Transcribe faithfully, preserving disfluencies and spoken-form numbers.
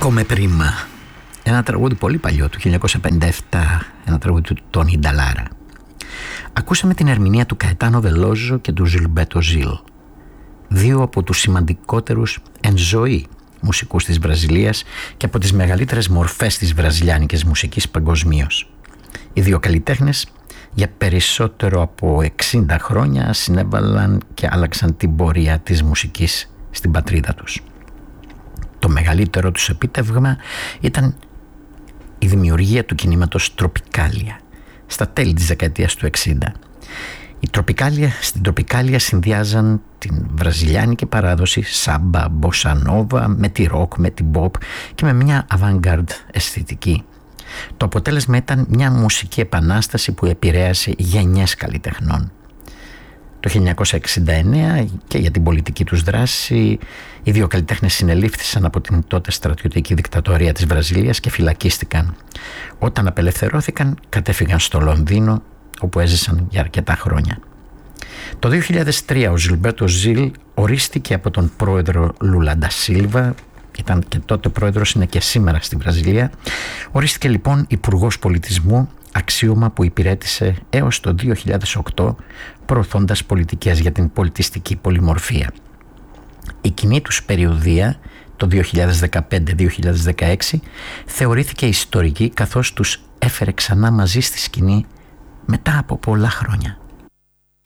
Come prima, ένα τραγούδι πολύ παλιό του χίλια εννιακόσια πενήντα επτά, ένα τραγούδι του Τόνι Νταλάρα. Ακούσαμε την ερμηνεία του Καετάνο Βελόζο και του Ζιλμπέρτο Ζιλ, δύο από τους σημαντικότερους εν ζωή μουσικούς της Βραζιλίας και από τις μεγαλύτερες μορφές της βραζιλιάνικης μουσικής παγκοσμίως. Οι δύο καλλιτέχνες για περισσότερο από εξήντα χρόνια συνέβαλαν και άλλαξαν την πορεία της μουσικής στην πατρίδα τους. Το μεγαλύτερο τους επίτευγμα ήταν η δημιουργία του κινήματος Τροπικάλια στα τέλη της δεκαετίας του εξήντα. Οι Τροπικάλια, στην Τροπικάλια συνδυάζαν την βραζιλιάνικη παράδοση σάμπα, μποσανόβα με τη ροκ, με την pop και με μια avant-garde αισθητική. Το αποτέλεσμα ήταν μια μουσική επανάσταση που επηρέασε γενιές καλλιτεχνών. Το χίλια εννιακόσια εξήντα εννέα και για την πολιτική τους δράση οι δύο καλλιτέχνες συνελήφθησαν από την τότε στρατιωτική δικτατορία της Βραζιλίας και φυλακίστηκαν. Όταν απελευθερώθηκαν κατέφυγαν στο Λονδίνο, όπου έζησαν για αρκετά χρόνια. Το δύο χιλιάδες τρία ο Ζιλμπέρτο Ζιλ ορίστηκε από τον πρόεδρο Λούλα ντα Σίλβα, ήταν και τότε πρόεδρος, είναι και σήμερα στη Βραζιλία. Ορίστηκε λοιπόν υπουργός πολιτισμού, αξίωμα που υπηρέτησε έως το δύο χιλιάδες οκτώ, προωθώντας πολιτικές για την πολιτιστική πολυμορφία. Η κοινή τους περιοδεία το δύο χιλιάδες δεκαπέντε δύο χιλιάδες δεκαέξι θεωρήθηκε ιστορική, καθώς τους έφερε ξανά μαζί στη σκηνή μετά από πολλά χρόνια.